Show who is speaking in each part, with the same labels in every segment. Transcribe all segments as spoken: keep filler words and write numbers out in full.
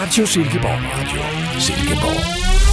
Speaker 1: Radio Silkeborg. Radio Silkeborg.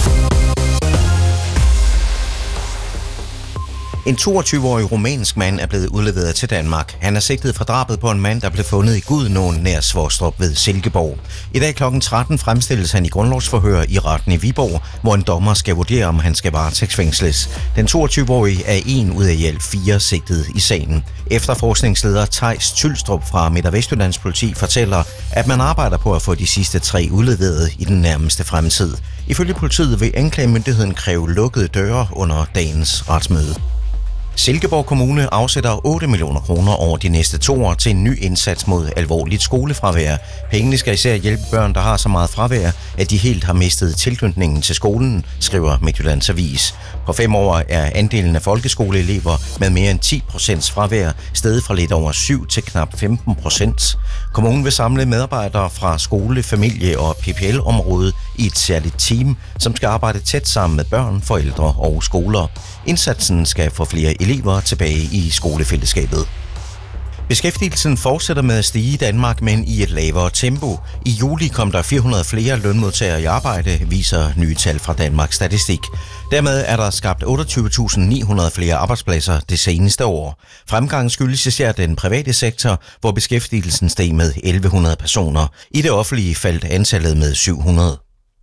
Speaker 2: En toogtyve-årig rumænsk mand er blevet udleveret til Danmark. Han er sigtet for drabet på en mand, der blev fundet i Gudnåen nær Svostrup ved Silkeborg. I dag klokken tretten fremstilles han i grundlovsforhør i retten i Viborg, hvor en dommer skal vurdere, om han skal varetægtsfængsles. Den toogtyve-årige er en ud af i alt fire sigtede i sagen. Efterforskningsleder Theis Tylstrup fra Midt- og Vestjyllands politi fortæller, at man arbejder på at få de sidste tre udleveret i den nærmeste fremtid. Ifølge politiet vil anklagemyndigheden kræve lukkede døre under dagens retsmøde. Silkeborg Kommune afsætter otte millioner kroner over de næste to år til en ny indsats mod alvorligt skolefravær. Pengene skal især hjælpe børn, der har så meget fravær, at de helt har mistet tilknytningen til skolen, skriver Midtjyllands Avis. På fem år er andelen af folkeskoleelever med mere end ti procent fravær steget fra lidt over syv til knap femten procent. Kommunen vil samle medarbejdere fra skole, familie og P P L-området i et særligt team, som skal arbejde tæt sammen med børn, forældre og skoler. Indsatsen skal få flere elever tilbage i skolefællesskabet. Beskæftigelsen fortsætter med at stige i Danmark, men i et lavere tempo. I juli kom der fire hundrede flere lønmodtagere i arbejde, viser nye tal fra Danmarks Statistik. Dermed er der skabt otteogtyve tusind ni hundrede flere arbejdspladser det seneste år. Fremgangen skyldes især den private sektor, hvor beskæftigelsen steg med elleve hundrede personer. I det offentlige faldt antallet med syv hundrede.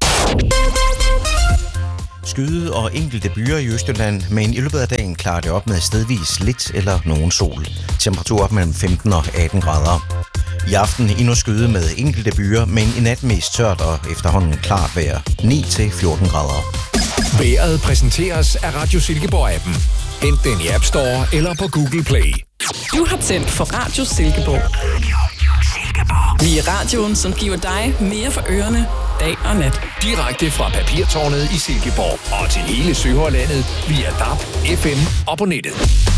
Speaker 2: Skyde og enkelte byer i Østjylland, men i løbet af dagen klarer det op med stedvis lidt eller nogen sol. Temperatur op mellem femten og atten grader. I aften endnu skyde med enkelte byer, men i nat mest tørt og efterhånden klart vejr. ni til fjorten grader.
Speaker 1: Vejret præsenteres af Radio Silkeborg-appen. Hent den i App Store eller på Google Play.
Speaker 3: Du har tændt for Radio Silkeborg. Vi er radioen, som giver dig mere for ørerne dag og nat.
Speaker 1: Direkte fra Papirtårnet i Silkeborg og til hele Sønderjylland via D A B, F M og på nettet.